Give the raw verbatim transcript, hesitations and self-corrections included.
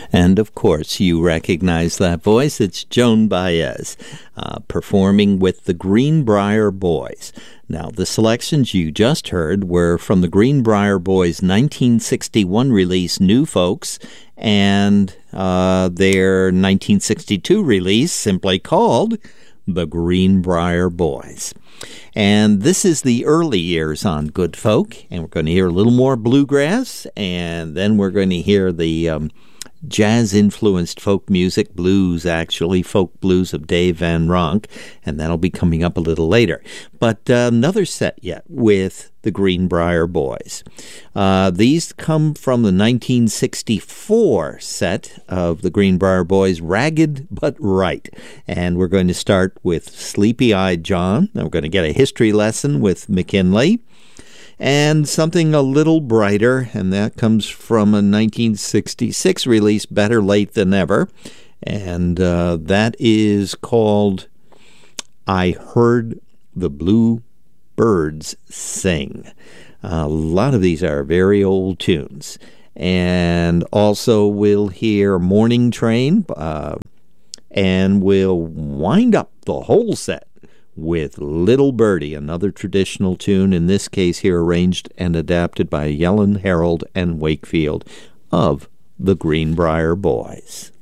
And, of course, you recognize that voice. It's Joan Baez, uh, performing with the Greenbrier Boys. Now, the selections you just heard were from the Greenbrier Boys' nineteen sixty-one release, New Folks, and uh, their nineteen sixty-two release, simply called The Greenbrier Boys. And this is the early years on Good Folk, and we're going to hear a little more bluegrass, and then we're going to hear the um, jazz-influenced folk music, blues actually, folk blues of Dave Van Ronk, and that'll be coming up a little later. But uh, another set yet with the Greenbrier Boys. Uh, these come from the nineteen sixty-four set of the Greenbrier Boys, Ragged But Right. And we're going to start with Sleepy-Eyed John. Then we're going to get a history lesson with McKinley. And something a little brighter, and that comes from a nineteen sixty-six release, Better Late Than Never. And uh, that is called I Heard the Blue Birds Sing. A lot of these are very old tunes. And also we'll hear Morning Train, uh, and we'll wind up the whole set with Little Birdie, another traditional tune, in this case here arranged and adapted by Yellen, Harold, and Wakefield of the Greenbrier Boys.